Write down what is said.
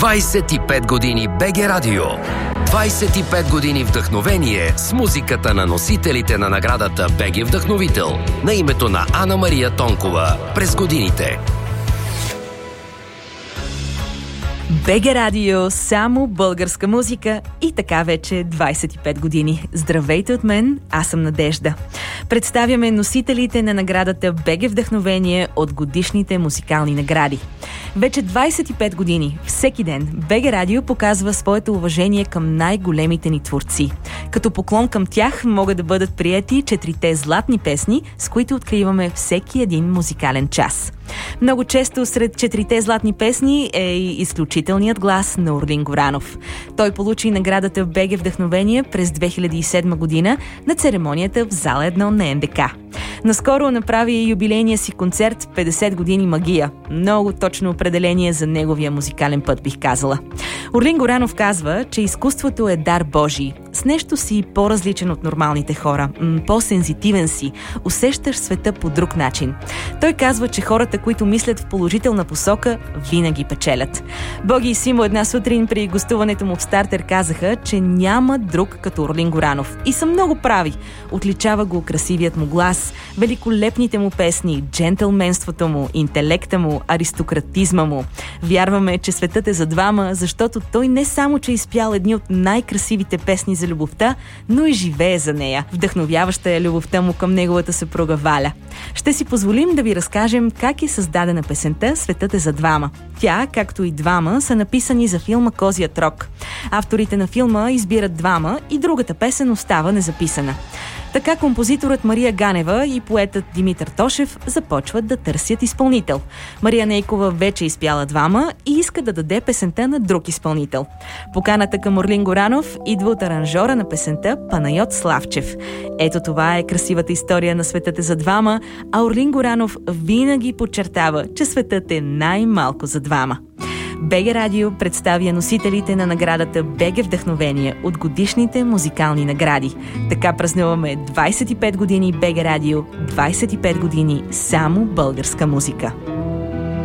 25 години БГ Радио. 25 години вдъхновение с музиката на носителите на наградата БГ Вдъхновител на името на Ана Мария Тонкова през годините. БГ Радио, само българска музика и така вече 25 години. Здравейте от мен, аз съм Надежда. Представяме носителите на наградата БГ Вдъхновение от годишните музикални награди. Вече 25 години, всеки ден, БГ Радио показва своето уважение към най-големите ни творци. Като поклон към тях могат да бъдат приети 4 златни песни, с които откриваме всеки един музикален час. Много често сред 4 златни песни е и изключителният глас на Орлин Горанов. Той получи наградата БГ Вдъхновение през 2007 година на церемонията в зала 1 на НДК. Наскоро направи юбилейния си концерт 50 години магия. Много точно определение за неговия музикален път, бих казала. Орлин Горанов казва, че изкуството е дар Божий. С нещо си по-различен от нормалните хора. По-сензитивен си. Усещаш света по друг начин. Той казва, че хората, които мислят в положителна посока, винаги печелят. Боги и Симо една сутрин при гостуването му в Стартер казаха, че няма друг като Орлин Горанов. И са много прави. Отличава го красивият му глас, великолепните му песни, джентълменството му, интелекта му, аристократизма му. Вярваме, че светът е за двама, защото той не само, че изпял едни от най-красивите песни за любовта, но и живее за нея. Вдъхновяваща е любовта му към неговата съпруга Валя. Ще си позволим да ви разкажем как е създадена песента "Светът е за двама". Тя, както и "Двама", са написани за филма "Козият рог". Авторите на филма избират двама и другата песен остава незаписана. Така композиторът Мария Ганева и поетът Димитър Тошев започват да търсят изпълнител. Мария Нейкова вече изпяла "Двама" и иска да даде песента на друг изпълнител. Поканата към Орлин Горанов идва от аранжора на песента Панайот Славчев. Ето това е красивата история на "Светът е за двама", а Орлин Горанов винаги подчертава, че светът е най-малко за двама. БГ Радио представя носителите на наградата БГ Вдъхновение от годишните музикални награди. Така празнуваме 25 години БГ Радио, 25 години само българска музика.